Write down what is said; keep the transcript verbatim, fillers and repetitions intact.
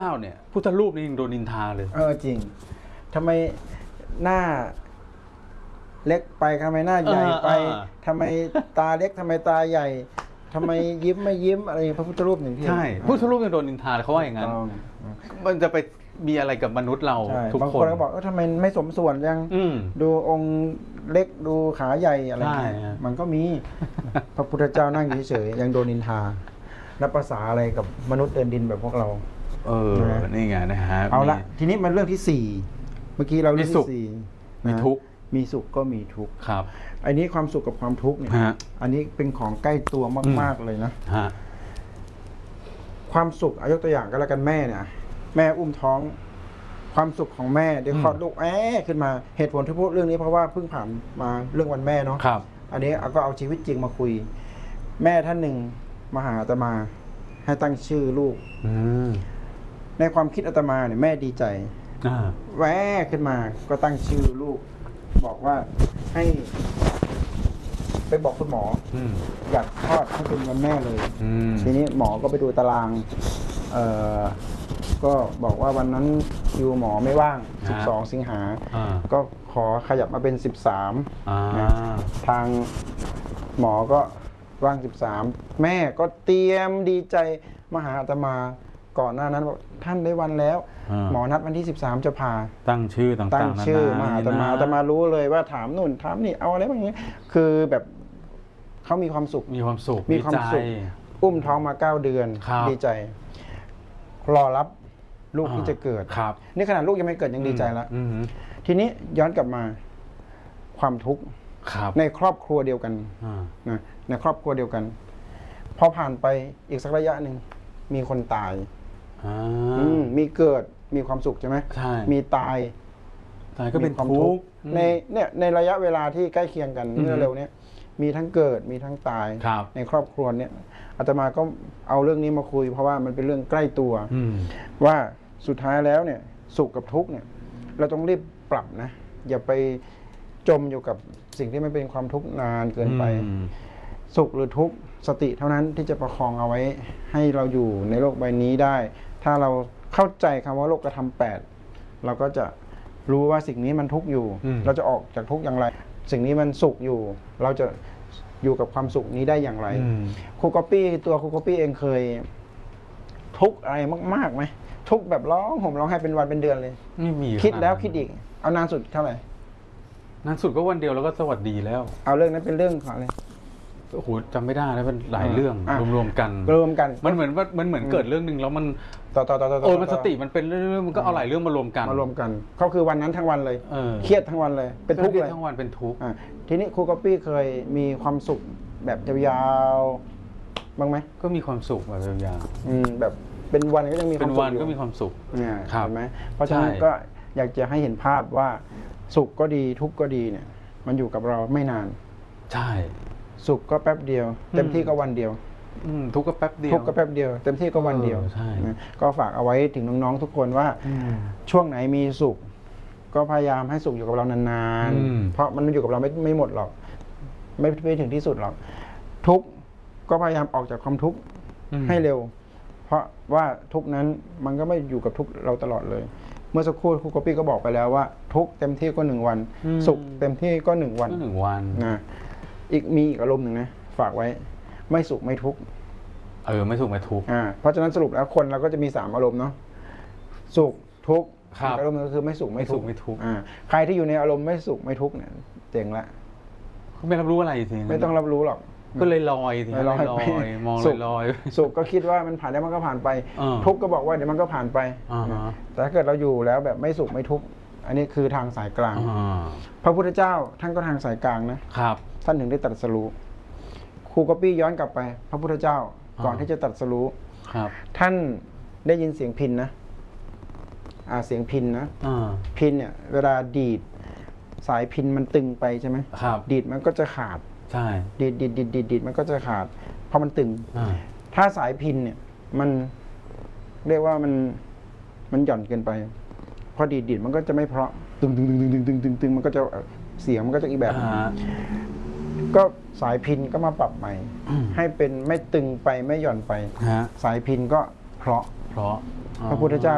เจ้าเนี่ยพุทธรูปนี่ยังโดนนินทาเลยเออจริงทำไมหน้าเล็กไปทำไมหน้าใหญ่ไปทำไมตาเล็กทำไมตาใหญ่ทำไมยิ้มไม่ยิ้มอะไรพระพุทธรูปอย่างที่ใช่พุทธรูปยังโดนนินทาเขาว่าอย่างนั้นมันจะไปมีอะไรกับมนุษย์เราทุกคนบางคนก็บอกว่าทำไมไม่สมส่วนยังดูองค์เล็กดูขาใหญ่อะไรอย่างเงี้ยมันก็มีพระพุทธเจ้านั่งเฉยๆยังโดนนินทานับภาษาอะไรกับมนุษย์เดินดินแบบพวกเราเออนี่ไงนะฮะเอาละทีนี้มันเรื่องที่สี่เมื่อกี้เราเรื่องที่สี่มีทุกข์มีสุขก็มีทุกข์ครับอันนี้ความสุขกับความทุกข์เนี่ยอันนี้เป็นของใกล้ตัวมากๆเลยนะความสุขอายกตัวอย่างก็แล้วกันแม่เนี่ยแม่อุ้มท้องความสุขของแม่เดี๋ยวคลอดลูกแอะขึ้นมาเหตุผลที่พูดเรื่องนี้เพราะว่าเพิ่งผ่านมาเรื่องวันแม่เนาะอันนี้ก็เอาชีวิตจริงมาคุยแม่ท่านหนึ่งมาหาอาตมาให้ตั้งชื่อลูกในความคิดอาตมาเนี่ยแม่ดีใจแวะขึ้นมาก็ตั้งชื่อลูกบอกว่าให้ไปบอกคุณหมออยากคลอดให้เป็นวันแม่เลยทีนี้หมอก็ไปดูตารางเอ่อก็บอกว่าวันนั้นคิวหมอไม่ว่างสิบสองสิงหาก็ขอขยับมาเป็นสิบสามนะทางหมอก็ว่างสิบสามแม่ก็เตรียมดีใจมาหาอาตมาก่อนหน้านั้นบอกท่านได้วันแล้วหมอนัดวันที่สิบสามจะพาตั้งชื่อต่างๆตั้งชื่อมาอาตมาอาตมารู้เลยว่าถามนู่นถามนี่เอาอะไรแบบนี้คือแบบเขามีความสุขมีความสุขมีความสุขอุ้มท้องมาเก้าเดือนดีใจรอรับลูกที่จะเกิดนี่ขนาดลูกยังไม่เกิดยังดีใจแล้วทีนี้ย้อนกลับมาความทุกข์ในครอบครัวเดียวกันนะในครอบครัวเดียวกันพอผ่านไปอีกสักระยะหนึ่งมีคนตายมีเกิดมีความสุขใช่ไหมมีตายตายก็เป็นความทุกข์ในเนี่ยในระยะเวลาที่ใกล้เคียงกันเมื่อเร็วนี้มีทั้งเกิดมีทั้งตายในครอบครัวเนี่ยอาตมาก็เอาเรื่องนี้มาคุยเพราะว่ามันเป็นเรื่องใกล้ตัวว่าสุดท้ายแล้วเนี่ยสุขกับทุกข์เนี่ยเราต้องรีบปรับนะอย่าไปจมอยู่กับสิ่งที่ไม่เป็นความทุกข์นานเกินไปสุขหรือทุกข์สติเท่านั้นที่จะประคองเอาไว้ให้เราอยู่ในโลกใบนี้ได้ถ้าเราเข้าใจคำว่าโลกธรรมแปดเราก็จะรู้ว่าสิ่งนี้มันทุกข์อยู่เราจะออกจากทุกข์อย่างไรสิ่งนี้มันสุขอยู่เราจะอยู่กับความสุขนี้ได้อย่างไรครูก๊อปปี้ตัวครูก๊อปปี้เองเคยทุกข์อะไรมากๆไหมทุกข์แบบร้องห่มร้องไห้เป็นวันเป็นเดือนเลยไม่มีคิดแล้วคิดอีกเอานานสุดเท่าไหร่นานสุดก็วันเดียวแล้วก็สวัสดีแล้วเอาเรื่องนั้นเป็นเรื่องของอะไรโอ้โหจำไม่ได้แล้วมันหลายเรื่องรวมๆกันรวมกันมันเหมือนว่ามันเหมือนเกิดเรื่องหนึ่งแล้วมันต่อต่อต่อต่อโอ้มันสติมันเป็นเรื่องมันก็เอาหลายเรื่องมารวมกันมารวมกันก็คือวันนั้นทั้งวันเลยเครียดทั้งวันเลยเป็นทุกข์เลยทั้งวันเป็นทุกข์ทีนี้ครูก๊อปปี้เคยมีความสุขแบบยาวๆบ้างไหมก็มีความสุขแบบยาวๆแบบเป็นวันก็ยังมีความสุขเป็นวันก็มีความสุขเนี่ยเห็นไหมเพราะฉะนั้นก็อยากจะให้เห็นภาพว่าสุขก็ดีทุกข์ก็ดีเนี่ยมันอยู่กับเราไม่นานใช่สุขก็แป๊บเดียวเต็มที่ก็วันเดียวทุกข์ก็แป๊บเดียวทุกข์ก็แป๊บเดียวเต็มที่ก็วันเดียวก็ฝากเอาไว้ถึงน้องๆทุกคนว่าช่วงไหนมีสุขก็พยายามให้สุขอยู่กับเรานานๆเพราะมันอยู่กับเราไม่ไม่หมดหรอกไม่ไม่ถึงที่สุดหรอกทุกข์ก็พยายามออกจากความทุกข์ให้เร็วเพราะว่าทุกข์นั้นมันก็ไม่อยู่กับทุกข์เราตลอดเลยเมื่อสักครู่ครูก๊อปปี้ก็บอกไปแล้วว่าทุกเต็มที่ก็หนึ่งวันสุขเต็มที่ก็หนึ่งวันหนึ่งวันนะอีกมีอีกอารมณ์หนึ่งนะฝากไว้ไม่สุขไม่ทุกข์เออไม่สุขไม่ทุกข์อ่าเพราะฉะนั้นสรุปแล้วคนเราก็จะมีสามอารมณ์เนาะสุขทุกข์อารมณ์ก็คือไม่สุขไม่ทุกข์ไม่ทุกข์อ่าใครที่อยู่ในอารมณ์ไม่สุขไม่ทุกข์เนี่ยเจ๋งละไม่รับรู้อะไรสิไม่ต้องรับรู้หรอกก็เลยลอยทีลอยลอยมองลอยสุขก็คิดว่ามันผ่านได้มันก็ผ่านไปทุกข์ก็บอกว่าเดี๋ยวมันก็ผ่านไปแต่ถ้าเกิดเราอยู่แล้วแบบไม่สุขไม่ทุกข์อันนี้คือทางสายกลางพระพุทธเจ้าท่านก็ทางสายกลางนะครับท่านถึงได้ตรัสรู้ครูก๊อปปี้ย้อนกลับไปพระพุทธเจ้าก่อนที่จะตรัสรู้ท่านได้ยินเสียงพิณนะอ่าเสียงพิณนะพิณเนี่ยเวลาดีดสายพิณมันตึงไปใช่ไหมดีดมันก็จะขาดใช่ดีดดีดดีดดีดดีดมันก็จะขาดเพราะมันตึงถ้าสายพิณเนี่ยมันเรียกว่ามันมันหย่อนเกินไปพอดีดดีดมันก็จะไม่เพราะตึงตึงตึงตึงตึงตึงตึงมันก็จะเสียงมันก็จะอีกแบบก็สายพิณก็มาปรับใหม่ให้เป็นไม่ตึงไปไม่หย่อนไปสายพิณก็เพราะเพราะพระพุทธเจ้า